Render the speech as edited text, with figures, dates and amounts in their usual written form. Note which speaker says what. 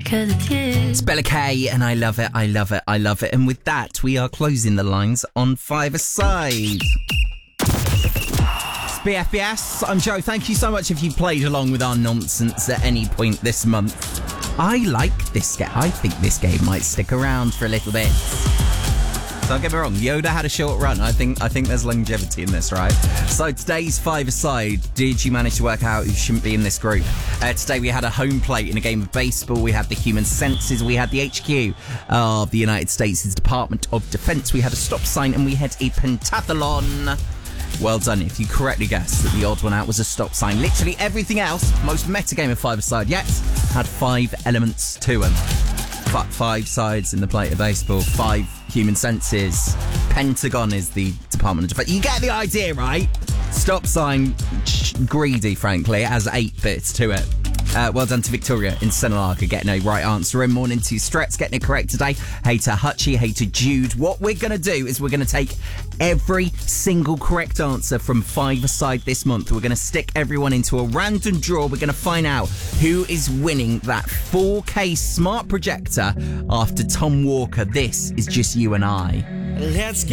Speaker 1: 'cause it's you.
Speaker 2: It's Bella K, and I love it, I love it, I love it. And with that, we are closing the lines on five-a-side. It's BFBS. I'm Joe. Thank you so much if you played along with our nonsense at any point this month. I like this game. I think this game might stick around for a little bit. Don't get me wrong, Yoda had a short run. I think there's longevity in this, right? So today's five-a-side, did you manage to work out who shouldn't be in this group? Today we had a home plate in a game of baseball. We had the human senses. We had the HQ of the United States' Department of Defense. We had a stop sign, and we had a pentathlon. Well done if you correctly guessed that the odd one out was a stop sign. Literally everything else, most meta game of five-a-side yet, had 5 elements to them. 5 sides in the plate of baseball, 5 human senses. Pentagon is the Department of Defense. You get the idea, right? Stop sign, greedy, frankly. It has 8 bits to it. Well done to Victoria in Senalaga getting a right answer. And morning to Stretz getting it correct today. Hey to Hutchie, hey to Jude. What we're going to do is we're going to take every single correct answer from five-a-side this month. We're going to stick everyone into a random draw. We're going to find out who is winning that 4K smart projector after Tom Walker. This is Just You and I.
Speaker 3: Let's